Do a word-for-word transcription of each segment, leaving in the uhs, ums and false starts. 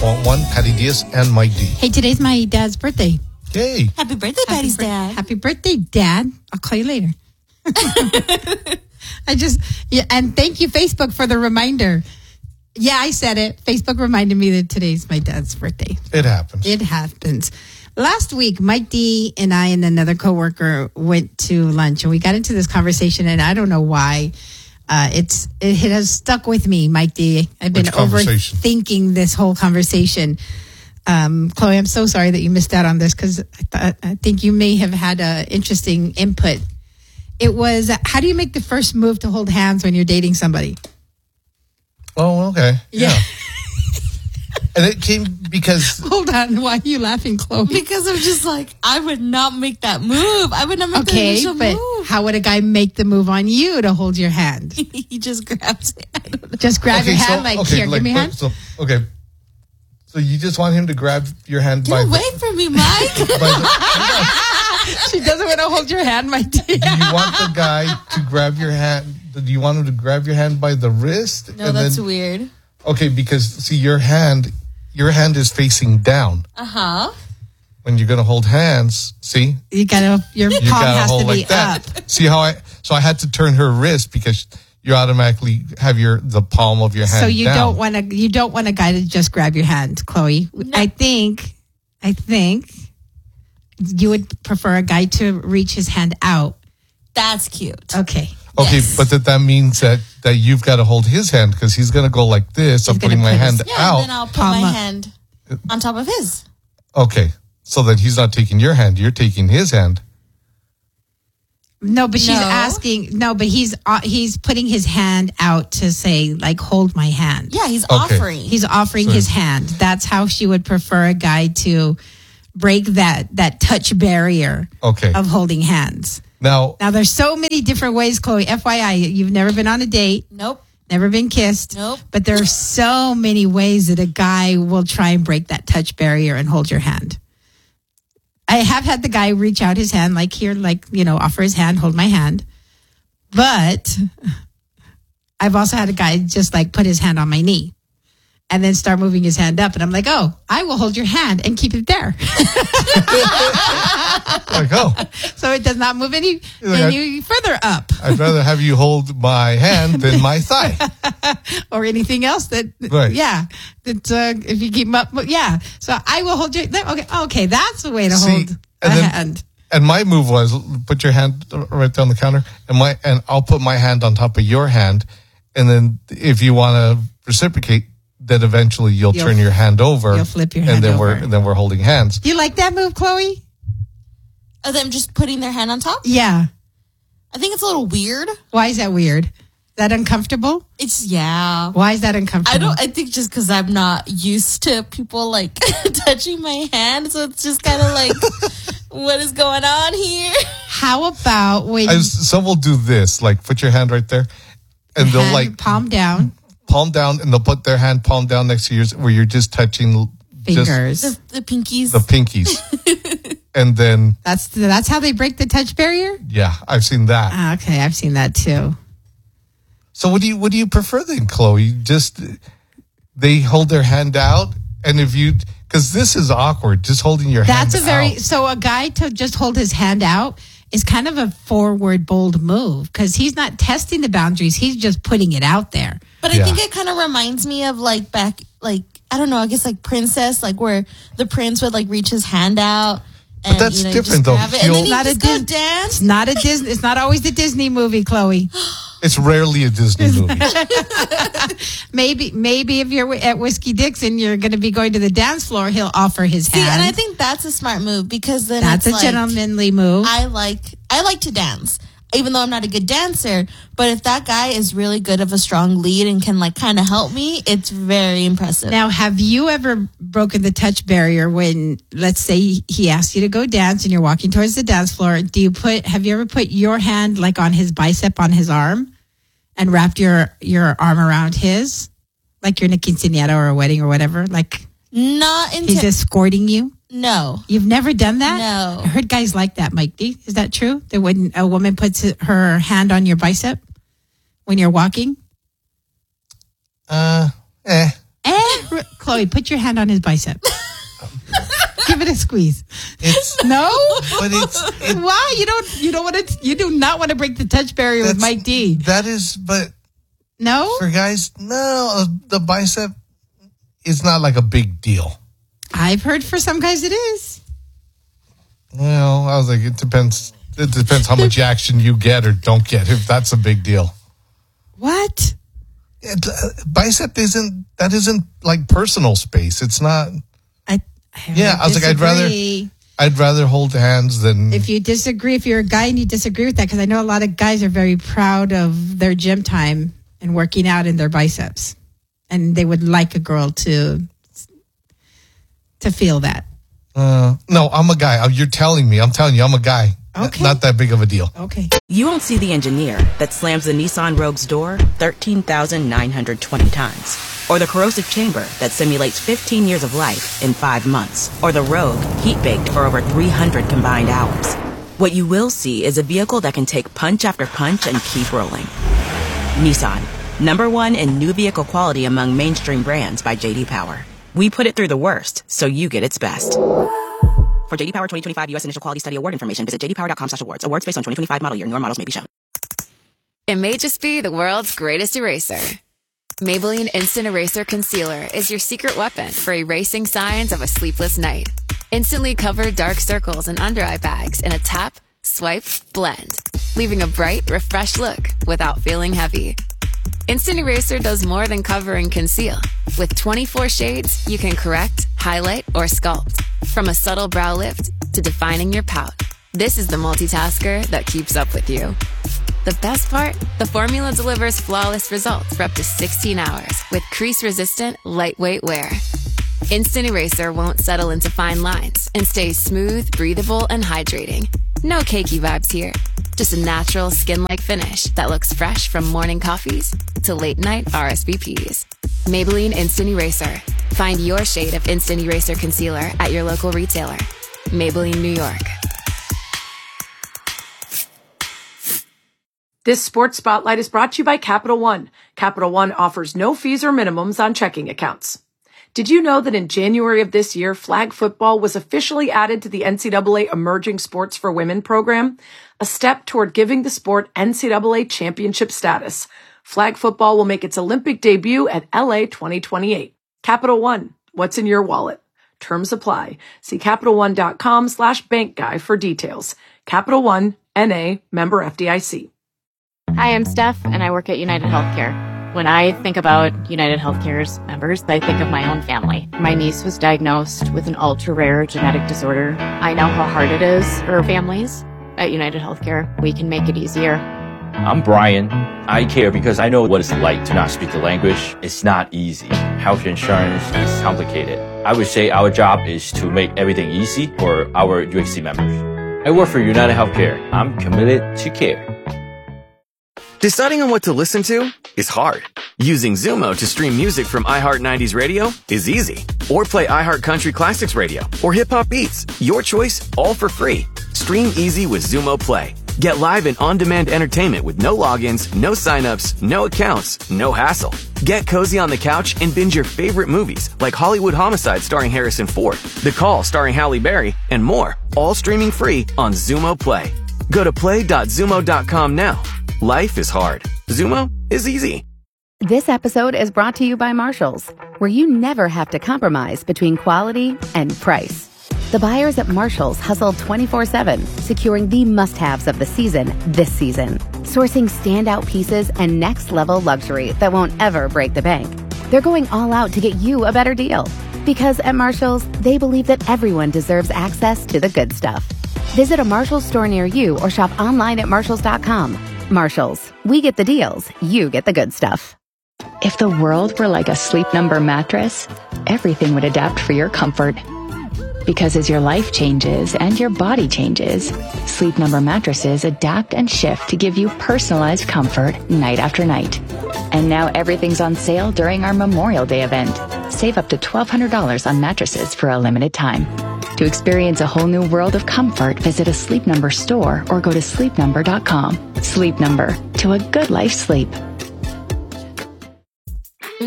point one, Patty Diaz and Mike D. Hey, today's my dad's birthday. Yay. Happy birthday, Patty's dad. Happy birthday, Dad. I'll call you later. I just, yeah, and thank you, Facebook, for the reminder. Yeah, I said it. Facebook reminded me that today's my dad's birthday. It happens. It happens. Last week, Mike D and I and another coworker went to lunch, and we got into this conversation, and I don't know why. Uh, it's it has stuck with me, Mike D. I've been overthinking this whole conversation. Um, Chloe, I'm so sorry that you missed out on this because I, th- I think you may have had an interesting input. It was, how do you make the first move to hold hands when you're dating somebody? Oh, okay. Yeah. yeah. And it came because... Hold on. Why are you laughing, Chloe? Because I'm just like, I would not make that move. I would not make okay, the initial but move. How would a guy make the move on you to hold your hand? He just grabs it. I don't know. Just grab okay, your so, hand like, okay, here, like, give me a hand. So, okay. So you just want him to grab your hand Get by away the, from me, Mike. by the, She doesn't want to hold your hand, my dear. Do you want the guy to grab your hand? Do you want him to grab your hand by the wrist? No, and that's then, weird. Okay, because see, your hand, your hand is facing down. Uh huh. When you're gonna hold hands, see, You gotta, your you palm gotta has hold to be like that. up. See how I? So I had to turn her wrist because you automatically have your the palm of your hand. So you down. don't want to, you don't want a guy to just grab your hand, Chloe. No. I think, I think you would prefer a guy to reach his hand out. That's cute. Okay. Okay, Yes. but that that means that that you've got to hold his hand because he's gonna go like this. I'm He's gonna putting my put hand his- Yeah, out. and then I'll put Palm my up. hand on top of his. Okay, so that he's not taking your hand. You're taking his hand. No, but she's No. asking. No, but he's uh, he's putting his hand out to say, like, hold my hand. Yeah, he's Okay. offering. He's offering So- his hand. That's how she would prefer a guy to break that that touch barrier Okay. of holding hands. Now, Now, there's so many different ways, Chloe. F Y I, you've never been on a date, Nope. never been kissed. Nope. But there are so many ways that a guy will try and break that touch barrier and hold your hand. I have had the guy reach out his hand, like here, like, you know, offer his hand, hold my hand. But I've also had a guy just like put his hand on my knee and then start moving his hand up. And I'm like, oh, I will hold your hand and keep it there. like, oh, So it does not move any, Like, any further up I'd rather have you hold my hand than my thigh. or anything else that, Right. yeah, that uh, if you keep 'em up, but yeah. So I will hold your, okay, okay, that's the way to See, hold a and then- hand. And my move was put your hand right there on the counter, and my and I'll put my hand on top of your hand, and then if you want to reciprocate, then eventually you'll, You'll turn your hand over. you'll flip your and hand then over. we're and then we're holding hands. Do you like that move, Chloe? Of them just putting their hand on top. Yeah. I think it's a little weird. Why is that weird? Is that uncomfortable? It's yeah. Why is that uncomfortable? I don't. I think just because I'm not used to people like touching my hand, so it's just kind of like, what is going on here? How about when I, some will do this, like put your hand right there, and they'll hand like palm down, palm down, and they'll put their hand palm down next to yours, where you're just touching just fingers? The, the pinkies. the pinkies, and then that's that's how they break the touch barrier. yeah, I've seen that. Ah, okay, I've seen that too. So what do you what do you prefer then, Chloe? Just they hold their hand out, and if you because this is awkward, just holding your That's a hand very out. so a guy to just hold his hand out is kind of a forward, bold move because he's not testing the boundaries; he's just putting it out there. But I Yeah. think it kind of reminds me of like back, like I don't know, I guess like Princess, like where the prince would like reach his hand out. And, that's you know, you different, just though. grab it, and then He'll- you Not a just go Dis- dance. It's not a Disney. It's not always the Disney movie, Chloe. It's rarely a Disney movie. Maybe, maybe if you're at Whiskey Dick's and you're going to be going to the dance floor, he'll offer his See, hand. and I think that's a smart move because then that's it's a like, gentlemanly move. I like I like to dance, even though I'm not a good dancer. But if that guy is really good of a strong lead and can like kind of help me, it's very impressive. Now, have you ever broken the touch barrier when, let's say, he asked you to go dance and you're walking towards the dance floor? Do you put? Have you ever put your hand like on his bicep, on his arm, and wrapped your your arm around his, like you're in a quinceañera or a wedding or whatever? Like not he's into escorting you. no. You've never done that? No. I heard guys like that, Mike D. Is that true? That when a woman puts her hand on your bicep when you're walking? Uh, eh. Eh, Chloe, put your hand on his bicep. Give it a squeeze. It's no, but it's it, why you don't you don't want to you do not want to break the touch barrier with Mike D. That is, but no for guys, no, the bicep is not like a big deal. I've heard for some guys it is. Well, I was like, it depends. It depends how much action you get or don't get. If that's a big deal. What? It, uh, bicep isn't that isn't like personal space. It's not. I, I yeah, I was like, I'd rather I'd rather hold hands than. If you disagree, if you're a guy and you disagree with that, because I know a lot of guys are very proud of their gym time and working out in their biceps, and they would like a girl to to feel that. Uh, no, I'm a guy. You're telling me. I'm telling you, I'm a guy. Okay. Not that big of a deal. Okay. You won't see the engineer that slams the Nissan Rogue's door thirteen thousand nine hundred twenty times. Or the corrosive chamber that simulates fifteen years of life in five months. Or the Rogue heat-baked for over three hundred combined hours. What you will see is a vehicle that can take punch after punch and keep rolling. Nissan, number one in new vehicle quality among mainstream brands by J D Power. We put it through the worst, so you get its best. For J D Power twenty twenty-five U S Initial Quality Study Award information, visit j d power dot com slash awards. Awards based on twenty twenty-five model year. Newer models may be shown. It may just be the world's greatest eraser. Maybelline Instant Eraser Concealer is your secret weapon for erasing signs of a sleepless night. Instantly cover dark circles and under-eye bags in a tap, swipe, blend, leaving a bright, refreshed look without feeling heavy. Instant Eraser does more than cover and conceal. With twenty-four shades, you can correct, highlight, or sculpt. From a subtle brow lift to defining your pout. This is the multitasker that keeps up with you. The best part? The formula delivers flawless results for up to sixteen hours with crease-resistant, lightweight wear. Instant Eraser won't settle into fine lines and stays smooth, breathable, and hydrating. No cakey vibes here. Just a natural skin-like finish that looks fresh from morning coffees to late-night R S V Ps. Maybelline Instant Eraser. Find your shade of Instant Eraser Concealer at your local retailer. Maybelline, New York. This Sports Spotlight is brought to you by Capital One. Capital One offers no fees or minimums on checking accounts. Did you know that in January of this year, flag football was officially added to the N C double A Emerging Sports for Women program, a step toward giving the sport N C double A championship status? Flag football will make its Olympic debut at L A twenty twenty-eight. Capital One, what's in your wallet? Terms apply. See CapitalOne.com slash bank guy for details. Capital One, N A, member F D I C. Hi, I'm Steph, and I work at United Healthcare. When I think about United Healthcare's members, I think of my own family. My niece was diagnosed with an ultra-rare genetic disorder. I know how hard it is for families. At United Healthcare, we can make it easier. I'm Brian. I care because I know what it's like to not speak the language. It's not easy. Health insurance is complicated. I would say our job is to make everything easy for our U H C members. I work for United Healthcare. I'm committed to care. Deciding on what to listen to is hard. Using Zumo to stream music from iHeart nineties Radio is easy. Or play iHeart Country Classics Radio or Hip Hop Beats. Your choice, all for free. Stream easy with Zumo Play. Get live and on-demand entertainment with no logins, no signups, no accounts, no hassle. Get cozy on the couch and binge your favorite movies like Hollywood Homicide starring Harrison Ford, The Call starring Halle Berry, and more. All streaming free on Zumo Play. Go to play dot zumo dot com now. Life is hard. Zumo is easy. This episode is brought to you by Marshalls, where you never have to compromise between quality and price. The buyers at Marshalls hustle twenty-four seven, securing the must-haves of the season this season. Sourcing standout pieces and next-level luxury that won't ever break the bank. They're going all out to get you a better deal. Because at Marshalls, they believe that everyone deserves access to the good stuff. Visit a Marshalls store near you or shop online at marshalls dot com. Marshalls, we get the deals, you get the good stuff. If the world were like a Sleep Number mattress, everything would adapt for your comfort. Because as your life changes and your body changes, Sleep Number mattresses adapt and shift to give you personalized comfort night after night. And now everything's on sale during our Memorial Day event. Save up to twelve hundred dollars on mattresses for a limited time. To experience a whole new world of comfort, visit a Sleep Number store or go to sleep number dot com. Sleep Number, to a good life sleep.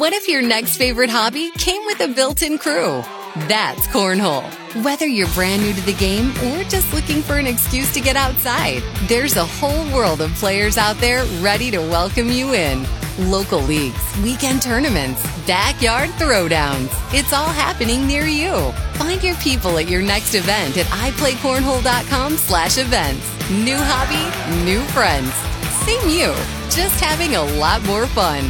What if your next favorite hobby came with a built-in crew? That's Cornhole. Whether you're brand new to the game or just looking for an excuse to get outside, there's a whole world of players out there ready to welcome you in. Local leagues, weekend tournaments, backyard throwdowns. It's all happening near you. Find your people at your next event at iPlayCornhole.com slash events. New hobby, new friends. Same you, just having a lot more fun.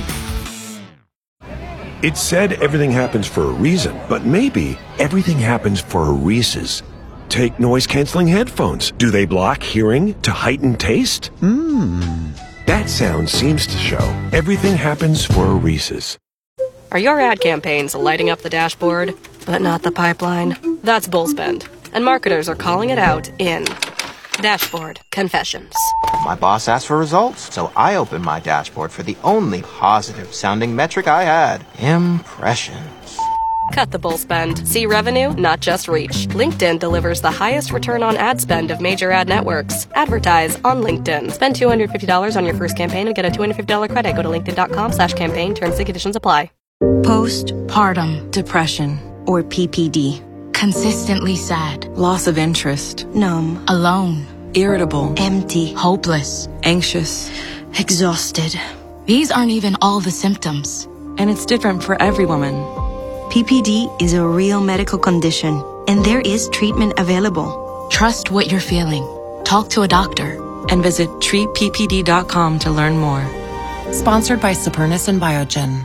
It's said everything happens for a reason, but maybe everything happens for a Reese's. Take noise-canceling headphones. Do they block hearing to heighten taste? Mmm. That sound seems to show everything happens for a Reese's. Are your ad campaigns lighting up the dashboard, but not the pipeline? That's Bullspend, and marketers are calling it out in Dashboard Confessions. My boss asked for results, so I opened my dashboard for the only positive-sounding metric I had, impressions. Cut the bull spend. See revenue, not just reach. LinkedIn delivers the highest return on ad spend of major ad networks. Advertise on LinkedIn. Spend two hundred fifty dollars on your first campaign and get a two hundred fifty dollars credit. Go to linkedin.com slash campaign. Terms and conditions apply. Postpartum depression, or P P D. Consistently sad. Loss of interest. Numb. Alone. Irritable. Empty. Hopeless. Anxious. Exhausted. These aren't even all the symptoms. And it's different for every woman. P P D is a real medical condition, and there is treatment available. Trust what you're feeling. Talk to a doctor. And visit treat p p d dot com to learn more. Sponsored by Supernus and Biogen.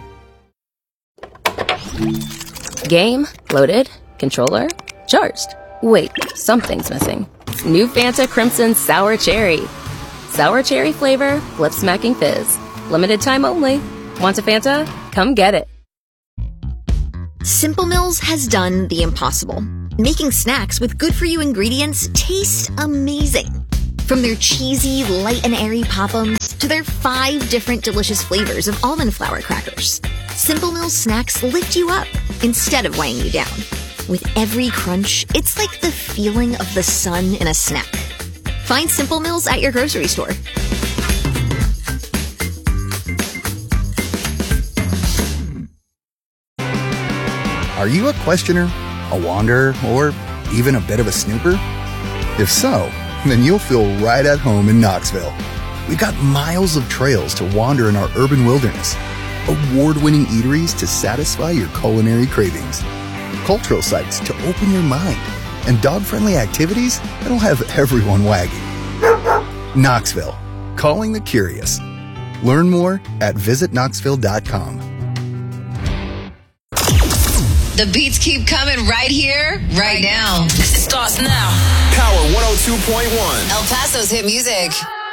Game, loaded, controller, charged. Wait, something's missing. New Fanta Crimson Sour Cherry. Sour cherry flavor, lip-smacking fizz. Limited time only. Want a Fanta? Come get it. Simple Mills has done the impossible. Making snacks with good-for-you ingredients taste amazing. From their cheesy, light and airy Pop-Ums to their five different delicious flavors of almond flour crackers. Simple Mills snacks lift you up instead of weighing you down. With every crunch, it's like the feeling of the sun in a snack. Find Simple Mills at your grocery store. Are you a questioner, a wanderer, or even a bit of a snooper? If so, then you'll feel right at home in Knoxville. We've got miles of trails to wander in our urban wilderness, award-winning eateries to satisfy your culinary cravings, cultural sites to open your mind, and dog-friendly activities that'll have everyone wagging. Knoxville, calling the curious. Learn more at visit knoxville dot com. The beats keep coming right here, right now. It starts now. Power one oh two point one. El Paso's hit music.